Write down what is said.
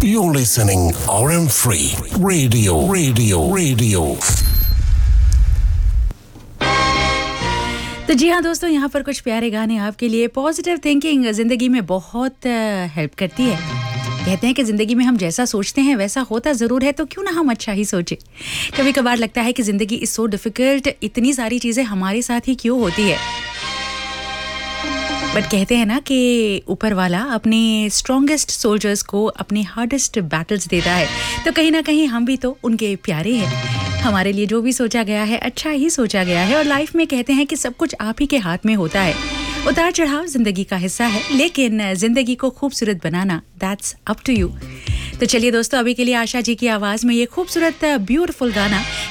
You're listening RM Free Radio. तो जी हाँ दोस्तों, यहाँ पर कुछ प्यारे गाने आपके लिए। पॉजिटिव थिंकिंग ज़िंदगी में बहुत हेल्प करती है। कहते हैं कि ज़िंदगी में हम जैसा सोचते हैं वैसा होता ज़रूर है, तो क्यों ना हम अच्छा ही सोचें। कभी कभार लगता है कि ज़िंदगी इज़ सो डिफ़िकल्ट, इतनी सारी चीज़ें हमारे साथ ही क्यों होती है। बट कहते हैं ना कि ऊपर वाला अपने स्ट्रॉन्गेस्ट सोल्जर्स को अपने हार्डेस्ट बैटल्स देता है, तो कहीं ना कहीं हम भी तो उनके प्यारे हैं। हमारे लिए जो भी सोचा गया है अच्छा ही सोचा गया है, और लाइफ में कहते हैं कि सब कुछ आप ही के हाथ में होता है। उतार चढ़ाव जिंदगी का हिस्सा है, लेकिन जिंदगी को खूबसूरत बनाना दैट्स अप टू यू। तो चलिए दोस्तों, अभी के लिए आशा जी की आवाज़ में ये खूबसूरत ब्यूटीफुल गाना